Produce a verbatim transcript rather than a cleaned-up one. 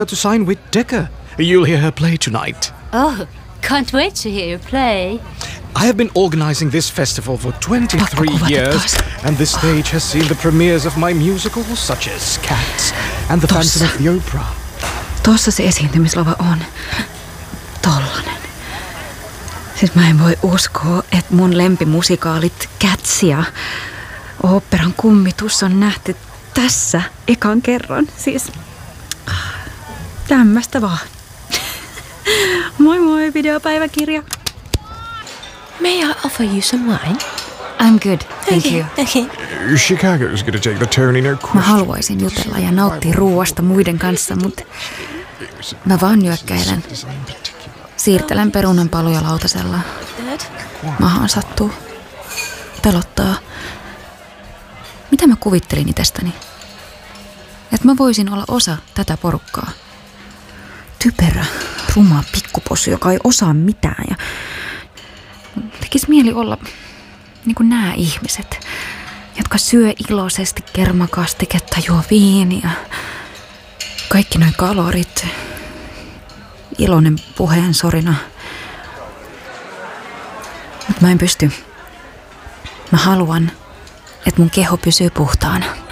To sign with Decca. You'll hear her play tonight. Oh, can't wait to hear you play. I have been organizing this festival for twenty-three years, and this stage has seen the premieres of my musicals, such as Cats and The Phantom of the Opera. Tossa se esiintymislava on. Tollanen. Siis mä en voi uskoa, että mun lempimusikaalit Cats ja oopperan kummitus on nähty tässä ekan kerran. Siis tämmöstä vaan. Moi moi, videopäiväkirja. May I offer you some wine? I'm good, thank okay, you. Okay. Chicago's gonna take the turn, no question. Mä haluaisin jutella ja nauttia ruuasta muiden kanssa, mutta mä vaan nyökkäilen. Siirtelen perunanpaloja lautasella. Mahaan sattuu. Pelottaa. Mitä mä kuvittelin itsestäni? Että mä voisin olla osa tätä porukkaa. Typerä, ruma pikkupossu, joka ei osaa mitään. Ja tekis mieli olla niin kuin nämä ihmiset, jotka syö iloisesti kermakastiketta, juo viiniä. Kaikki noi kalorit. Iloinen puheen sorina. Mutta mä en pysty. Mä haluan, että mun keho pysyy puhtaana.